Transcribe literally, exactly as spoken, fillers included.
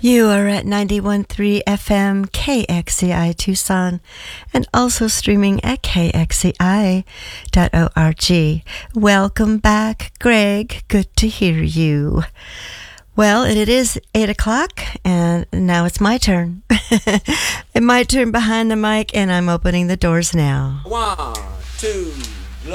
You are at ninety-one point three F M K X C I Tucson and also streaming at K X C I dot org. Welcome back, Greg. Good to hear you. Well, it is eight o'clock and now it's my turn. It's my turn behind the mic and I'm opening the doors now. One, two,